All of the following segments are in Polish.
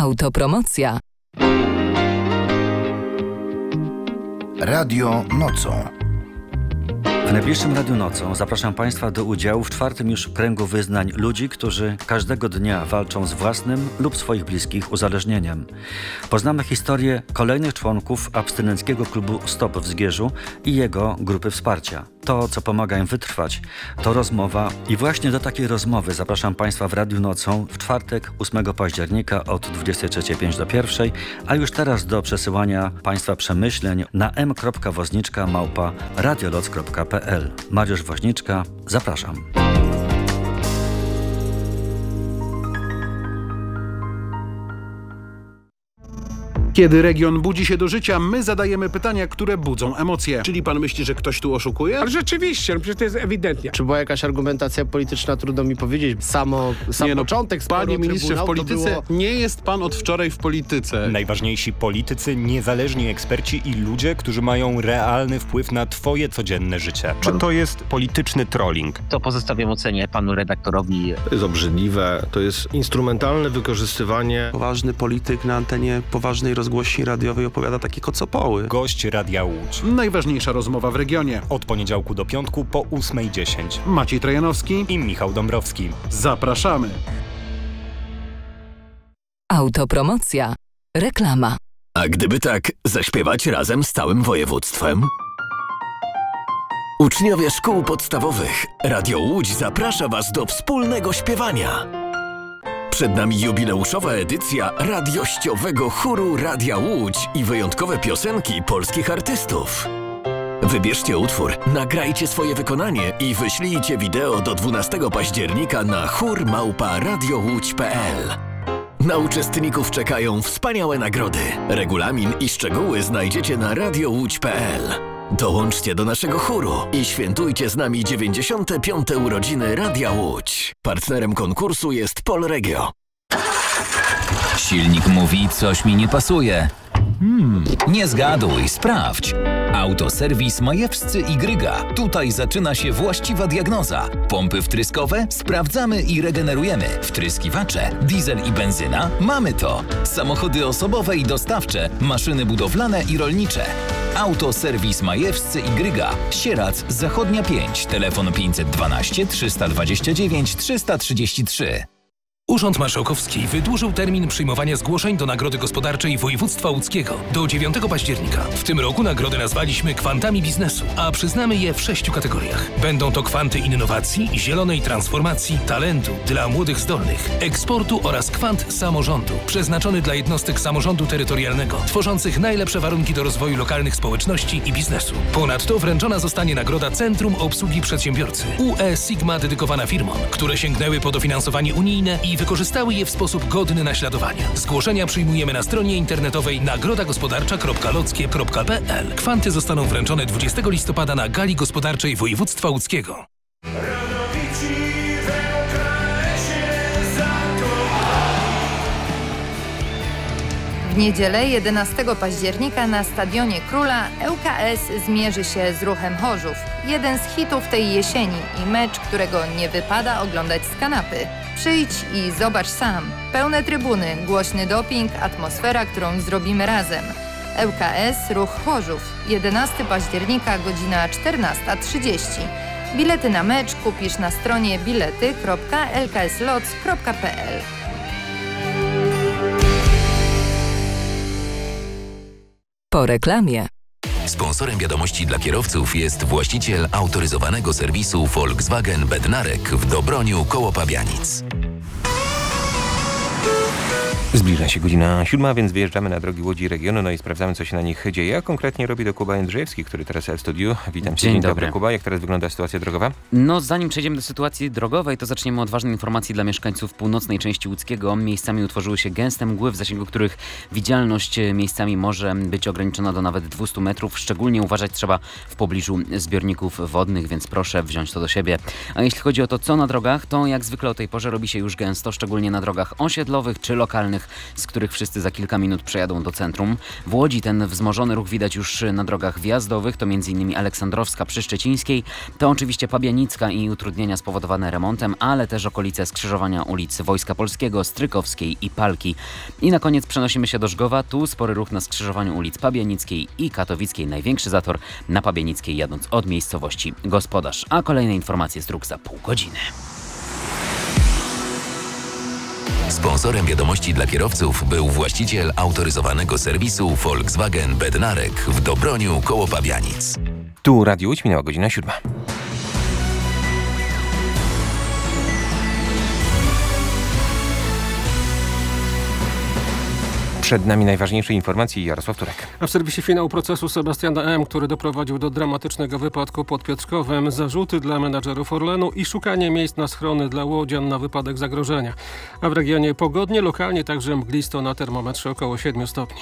Autopromocja. Radio nocą. W najbliższym Radiu Nocą zapraszam Państwa do udziału w 4. już kręgu wyznań ludzi, którzy każdego dnia walczą z własnym lub swoich bliskich uzależnieniem. Poznamy historię kolejnych członków abstynenckiego klubu Stop w Zgierzu i jego grupy wsparcia. To, co pomaga im wytrwać, to rozmowa i właśnie do takiej rozmowy zapraszam Państwa w Radiu Nocą w czwartek 8 października od 23:05 do 1, a już teraz do przesyłania Państwa przemyśleń na m.woźniczka@radioloc.pl. Mariusz Woźniczka, zapraszam. Kiedy region budzi się do życia, my zadajemy pytania, które budzą emocje. Czyli pan myśli, że ktoś tu oszukuje? Ale rzeczywiście, przecież to jest ewidentnie. Czy była jakaś argumentacja polityczna, trudno mi powiedzieć. Sam początek sporu Panie ministrze, w polityce było... nie jest pan od wczoraj w polityce. Najważniejsi politycy, niezależni eksperci i ludzie, którzy mają realny wpływ na twoje codzienne życie. Czy to jest polityczny trolling? To pozostawiam ocenie panu redaktorowi. To jest obrzydliwe, to jest instrumentalne wykorzystywanie. Poważny polityk na antenie poważnej rozgłośni radiowej opowiada takie kocopoły. Gość Radia Łódź. Najważniejsza rozmowa w regionie. Od poniedziałku do piątku po 8:10. Maciej Trojanowski I Michał Dąbrowski. Zapraszamy. Autopromocja. Reklama. A gdyby tak zaśpiewać razem z całym województwem? Uczniowie szkół podstawowych, Radio Łódź zaprasza Was do wspólnego śpiewania. Przed nami jubileuszowa edycja radiościowego chóru Radia Łódź i wyjątkowe piosenki polskich artystów. Wybierzcie utwór, nagrajcie swoje wykonanie i wyślijcie wideo do 12 października na chór@radiołódź.pl. Na uczestników czekają wspaniałe nagrody. Regulamin i szczegóły znajdziecie na radiołódź.pl. Dołączcie do naszego chóru i świętujcie z nami 95. urodziny Radia Łódź. Partnerem konkursu jest Polregio. Silnik mówi, coś mi nie pasuje. Nie zgaduj, sprawdź. Autoserwis Majewscy i Gryga. Tutaj zaczyna się właściwa diagnoza. Pompy wtryskowe? Sprawdzamy i regenerujemy. Wtryskiwacze? Diesel i benzyna? Mamy to. Samochody osobowe i dostawcze. Maszyny budowlane i rolnicze. Autoserwis Majewscy i Gryga. Sierac, Zachodnia 5. Telefon 512 329 333. Urząd Marszałkowski wydłużył termin przyjmowania zgłoszeń do Nagrody Gospodarczej Województwa Łódzkiego do 9 października. W tym roku nagrodę nazwaliśmy Kwantami Biznesu, a przyznamy je w 6 kategoriach. Będą to kwanty innowacji, zielonej transformacji, talentu dla młodych zdolnych, eksportu oraz kwant samorządu, przeznaczony dla jednostek samorządu terytorialnego, tworzących najlepsze warunki do rozwoju lokalnych społeczności i biznesu. Ponadto wręczona zostanie nagroda Centrum Obsługi Przedsiębiorcy UE Sigma dedykowana firmom, które sięgnęły po dofinansowanie unijne i wykorzystały je w sposób godny naśladowania. Zgłoszenia przyjmujemy na stronie internetowej nagrodagospodarcza.lockie.pl. Kwanty zostaną wręczone 20 listopada na Gali Gospodarczej Województwa Łódzkiego. W niedzielę 11 października na Stadionie Króla ŁKS zmierzy się z Ruchem Chorzów. Jeden z hitów tej jesieni i mecz, którego nie wypada oglądać z kanapy. Przyjdź i zobacz sam. Pełne trybuny, głośny doping, atmosfera, którą zrobimy razem. ŁKS Ruch Chorzów. 11 października, godzina 14:30. Bilety na mecz kupisz na stronie bilety.lksloc.pl. Po reklamie. Sponsorem wiadomości dla kierowców jest właściciel autoryzowanego serwisu Volkswagen Bednarek w Dobroniu koło Pabianic. Zbliża się godzina 7, więc wyjeżdżamy na drogi Łodzi regionu, no i sprawdzamy, co się na nich dzieje. A konkretnie robi to Kuba Jędrzejewski, który teraz jest w studiu. Witam cię. Dzień dobry, Kuba. Jak teraz wygląda sytuacja drogowa? No, zanim przejdziemy do sytuacji drogowej, to zaczniemy od ważnej informacji dla mieszkańców północnej części Łódzkiego. Miejscami utworzyły się gęste mgły, w zasięgu których widzialność miejscami może być ograniczona do nawet 200 metrów. Szczególnie uważać trzeba w pobliżu zbiorników wodnych, więc proszę wziąć to do siebie. A jeśli chodzi o to, co na drogach, to jak zwykle o tej porze robi się już gęsto, szczególnie na drogach osiedlowych czy lokalnych. kolejowych, z których wszyscy za kilka minut przejadą do centrum. W Łodzi ten wzmożony ruch widać już na drogach wjazdowych, to m.in. Aleksandrowska przy Szczecińskiej, to oczywiście Pabianicka i utrudnienia spowodowane remontem, ale też okolice skrzyżowania ulic Wojska Polskiego, Strykowskiej i Palki. I na koniec przenosimy się do Żgowa. Tu spory ruch na skrzyżowaniu ulic Pabianickiej i Katowickiej. Największy zator na Pabianickiej jadąc od miejscowości Gospodarz. A kolejne informacje z dróg za pół godziny. Sponsorem wiadomości dla kierowców był właściciel autoryzowanego serwisu Volkswagen Bednarek w Dobroniu koło Pabianic. Tu Radio Łódź, minęła godzina 7. Przed nami najważniejsze informacje. Jarosław Turek. A w serwisie finał procesu Sebastiana M., który doprowadził do dramatycznego wypadku pod Piotrkowem, zarzuty dla menadżerów Orlenu i szukanie miejsc na schrony dla łodzian na wypadek zagrożenia. A w regionie pogodnie, lokalnie także mglisto, na termometrze około 7 stopni.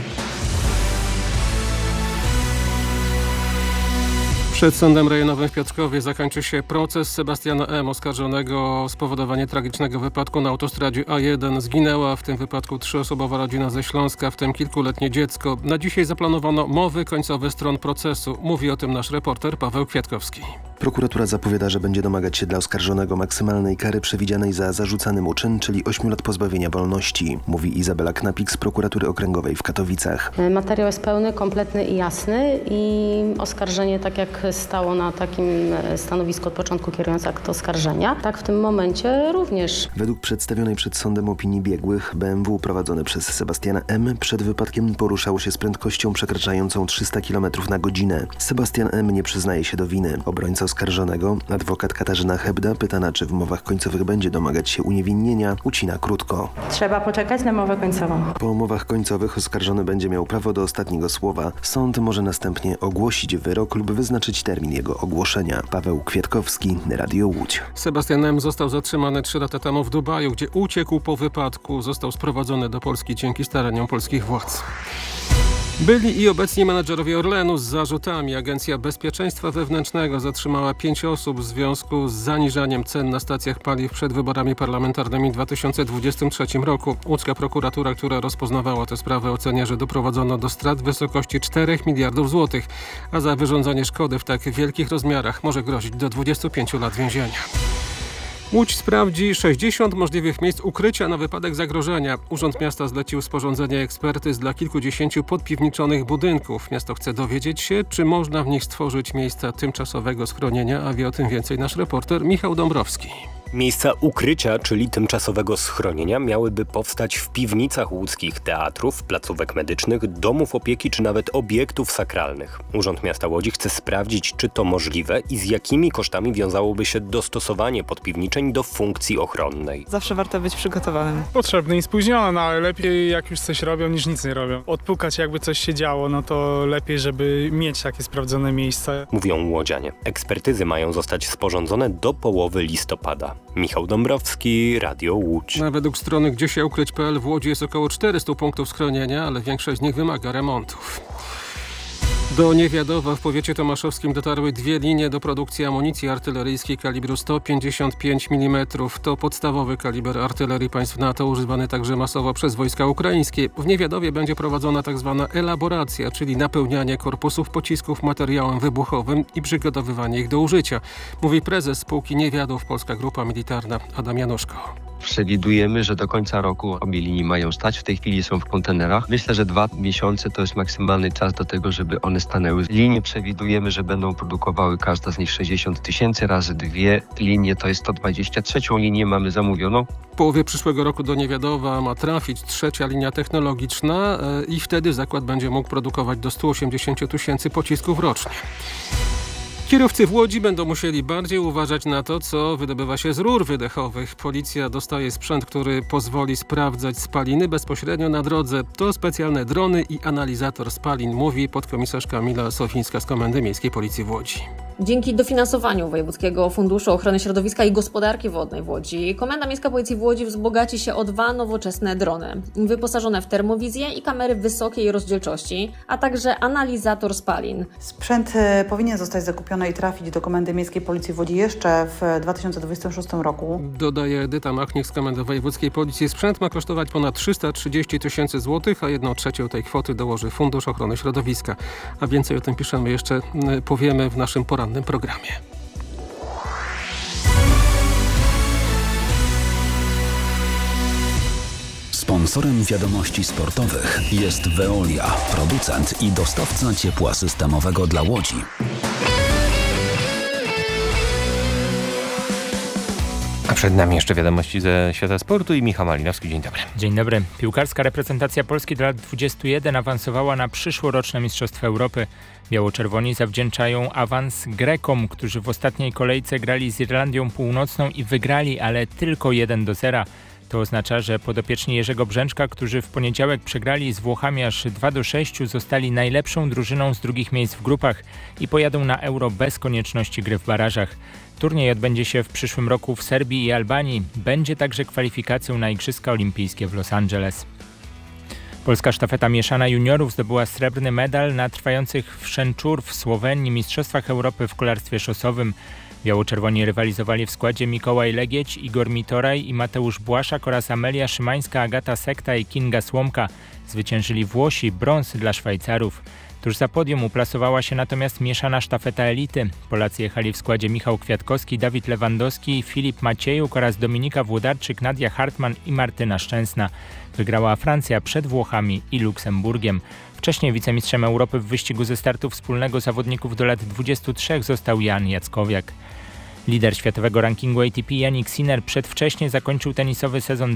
Przed Sądem Rejonowym w Piotrkowie zakończy się proces Sebastiana M., oskarżonego o spowodowanie tragicznego wypadku na autostradzie A1. Zginęła w tym wypadku 3-osobowa rodzina ze Śląska, w tym kilkuletnie dziecko. Na dzisiaj zaplanowano mowy końcowe stron procesu. Mówi o tym nasz reporter Paweł Kwiatkowski. Prokuratura zapowiada, że będzie domagać się dla oskarżonego maksymalnej kary przewidzianej za zarzucany mu czyn, czyli 8 lat pozbawienia wolności, mówi Izabela Knapik z Prokuratury Okręgowej w Katowicach. Materiał jest pełny, kompletny i jasny i oskarżenie, tak jak stało na takim stanowisku od początku kierując akt oskarżenia, tak w tym momencie również. Według przedstawionej przed sądem opinii biegłych, BMW prowadzone przez Sebastiana M. przed wypadkiem poruszało się z prędkością przekraczającą 300 km na godzinę. Sebastian M. nie przyznaje się do winy. Obrońca oskarżonego, adwokat Katarzyna Hebda, pytana, czy w mowach końcowych będzie domagać się uniewinnienia, ucina krótko. Trzeba poczekać na mowę końcową. Po mowach końcowych oskarżony będzie miał prawo do ostatniego słowa. Sąd może następnie ogłosić wyrok lub wyznaczyć termin jego ogłoszenia. Paweł Kwiatkowski, Radio Łódź. Sebastian M. został zatrzymany 3 lata temu w Dubaju, gdzie uciekł po wypadku. Został sprowadzony do Polski dzięki staraniom polskich władz. Byli i obecni menadżerowie Orlenu z zarzutami. Agencja Bezpieczeństwa Wewnętrznego zatrzymała 5 osób w związku z zaniżaniem cen na stacjach paliw przed wyborami parlamentarnymi w 2023 roku. Łódzka prokuratura, która rozpoznawała tę sprawę, ocenia, że doprowadzono do strat w wysokości 4 miliardów złotych, a za wyrządzanie szkody w tak wielkich rozmiarach może grozić do 25 lat więzienia. Łódź sprawdzi 60 możliwych miejsc ukrycia na wypadek zagrożenia. Urząd Miasta zlecił sporządzenie ekspertyz dla kilkudziesięciu podpiwniczonych budynków. Miasto chce dowiedzieć się, czy można w nich stworzyć miejsca tymczasowego schronienia, a wie o tym więcej nasz reporter Michał Dąbrowski. Miejsca ukrycia, czyli tymczasowego schronienia, miałyby powstać w piwnicach łódzkich teatrów, placówek medycznych, domów opieki czy nawet obiektów sakralnych. Urząd Miasta Łodzi chce sprawdzić, czy to możliwe i z jakimi kosztami wiązałoby się dostosowanie podpiwniczeń do funkcji ochronnej. Zawsze warto być przygotowanym. Potrzebny i spóźniony, no ale lepiej jak już coś robią niż nic nie robią. Odpukać jakby coś się działo, no to lepiej, żeby mieć takie sprawdzone miejsca. Mówią łodzianie. Ekspertyzy mają zostać sporządzone do połowy listopada. Michał Dąbrowski, Radio Łódź. Według strony gdziesiaukryć.pl w Łodzi jest około 400 punktów schronienia, ale większość z nich wymaga remontów. Do Niewiadowa w powiecie tomaszowskim dotarły 2 linie do produkcji amunicji artyleryjskiej kalibru 155 mm. To podstawowy kaliber artylerii państw NATO, używany także masowo przez wojska ukraińskie. W Niewiadowie będzie prowadzona tzw. elaboracja, czyli napełnianie korpusów pocisków materiałem wybuchowym i przygotowywanie ich do użycia, mówi prezes spółki Niewiadów Polska Grupa Militarna Adam Januszko. Przewidujemy, że do końca roku obie linie mają stać. W tej chwili są w kontenerach. Myślę, że 2 miesiące to jest maksymalny czas do tego, żeby one stanęły. Linie przewidujemy, że będą produkowały każda z nich 60 000 razy 2 linie, to jest 123 linię mamy zamówioną. W połowie przyszłego roku do Niewiadowa ma trafić 3. linia technologiczna i wtedy zakład będzie mógł produkować do 180 000 pocisków rocznie. Kierowcy w Łodzi będą musieli bardziej uważać na to, co wydobywa się z rur wydechowych. Policja dostaje sprzęt, który pozwoli sprawdzać spaliny bezpośrednio na drodze. To specjalne drony i analizator spalin, mówi podkomisarz Kamila Sofińska z Komendy Miejskiej Policji w Łodzi. Dzięki dofinansowaniu Wojewódzkiego Funduszu Ochrony Środowiska i Gospodarki Wodnej w Łodzi Komenda Miejska Policji w Łodzi wzbogaci się o 2 nowoczesne drony, wyposażone w termowizję i kamery wysokiej rozdzielczości, a także analizator spalin. Sprzęt powinien zostać zakupiony i trafić do Komendy Miejskiej Policji w Łodzi jeszcze w 2026 roku. Dodaje Edyta Machnik z Komendy Wojewódzkiej Policji. Sprzęt ma kosztować ponad 330 tysięcy złotych, a 1/3 tej kwoty dołoży Fundusz Ochrony Środowiska. A więcej o tym piszemy jeszcze, powiemy w naszym porannym programie. Sponsorem wiadomości sportowych jest Veolia, producent i dostawca ciepła systemowego dla Łodzi. A przed nami jeszcze wiadomości ze świata sportu i Michał Malinowski. Dzień dobry. Dzień dobry. Piłkarska reprezentacja Polski do lat 21 awansowała na przyszłoroczne Mistrzostwa Europy. Biało-czerwoni zawdzięczają awans Grekom, którzy w ostatniej kolejce grali z Irlandią Północną i wygrali, ale tylko 1-0. To oznacza, że podopieczni Jerzego Brzęczka, którzy w poniedziałek przegrali z Włochami aż 2-6, zostali najlepszą drużyną z drugich miejsc w grupach i pojadą na Euro bez konieczności gry w barażach. Turniej odbędzie się w przyszłym roku w Serbii i Albanii. Będzie także kwalifikacją na Igrzyska Olimpijskie w Los Angeles. Polska sztafeta mieszana juniorów zdobyła srebrny medal na trwających w Szczęczur w Słowenii Mistrzostwach Europy w kolarstwie szosowym. Biało-czerwoni rywalizowali w składzie Mikołaj Legieć, Igor Mitoraj i Mateusz Błaszak oraz Amelia Szymańska, Agata Sekta i Kinga Słomka. Zwyciężyli Włosi, brąz dla Szwajcarów. Tuż za podium uplasowała się natomiast mieszana sztafeta elity. Polacy jechali w składzie Michał Kwiatkowski, Dawid Lewandowski, Filip Maciejuk oraz Dominika Włodarczyk, Nadia Hartman i Martyna Szczęsna. Wygrała Francja przed Włochami i Luksemburgiem. Wcześniej wicemistrzem Europy w wyścigu ze startu wspólnego zawodników do lat 23 został Jan Jackowiak. Lider światowego rankingu ATP Jannik Sinner przedwcześnie zakończył tenisowy sezon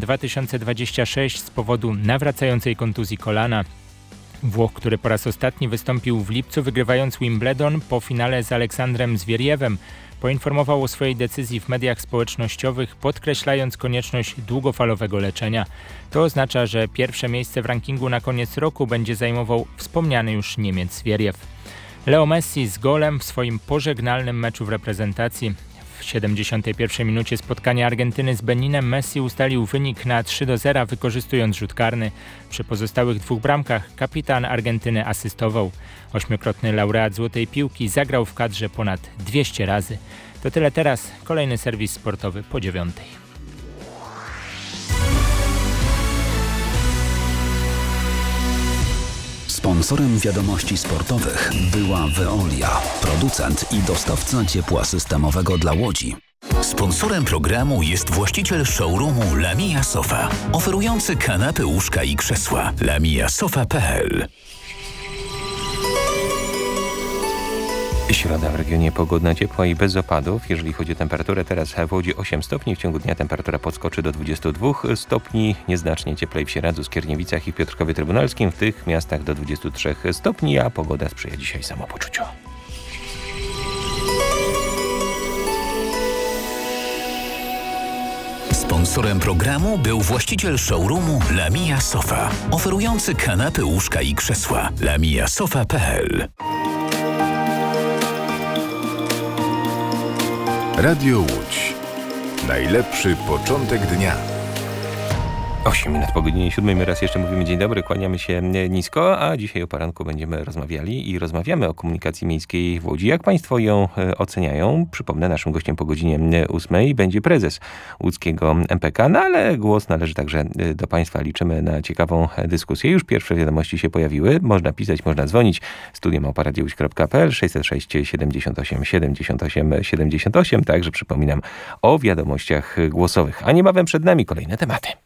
2026 z powodu nawracającej kontuzji kolana. Włoch, który po raz ostatni wystąpił w lipcu, wygrywając Wimbledon po finale z Aleksandrem Zwierjewem, poinformował o swojej decyzji w mediach społecznościowych, podkreślając konieczność długofalowego leczenia. To oznacza, że pierwsze miejsce w rankingu na koniec roku będzie zajmował wspomniany już Niemiec Zwierjew. Leo Messi z golem w swoim pożegnalnym meczu w reprezentacji. W 71 minucie spotkania Argentyny z Beninem Messi ustalił wynik na 3-0, wykorzystując rzut karny. Przy pozostałych 2 bramkach kapitan Argentyny asystował. 8-krotny laureat Złotej Piłki zagrał w kadrze ponad 200 razy. To tyle teraz. Kolejny serwis sportowy po 9:00. Sponsorem wiadomości sportowych była Veolia, producent i dostawca ciepła systemowego dla Łodzi. Sponsorem programu jest właściciel showroomu Lamia Sofa, oferujący kanapy, łóżka i krzesła. lamiasofa.pl. Środa w regionie pogodna, ciepła i bez opadów. Jeżeli chodzi o temperaturę, teraz w Łodzi 8 stopni. W ciągu dnia temperatura podskoczy do 22 stopni. Nieznacznie cieplej w Sieradzu, Skierniewicach i Piotrkowie Trybunalskim. W tych miastach do 23 stopni, a pogoda sprzyja dzisiaj samopoczuciu. Sponsorem programu był właściciel showroomu Lamia Sofa, oferujący kanapy, łóżka i krzesła. lamiasofa.pl. Radio Łódź. Najlepszy początek dnia. 8 minut po godzinie 7. My raz jeszcze mówimy dzień dobry, kłaniamy się nisko, a dzisiaj o poranku będziemy rozmawiali i rozmawiamy o komunikacji miejskiej w Łodzi. Jak Państwo ją oceniają? Przypomnę, naszym gościem po godzinie 8 będzie prezes łódzkiego MPK, no ale głos należy także do Państwa. Liczymy na ciekawą dyskusję. Już pierwsze wiadomości się pojawiły. Można pisać, można dzwonić. studio@radiowódź.pl 606 78 78 78. Także przypominam o wiadomościach głosowych. A niebawem przed nami kolejne tematy.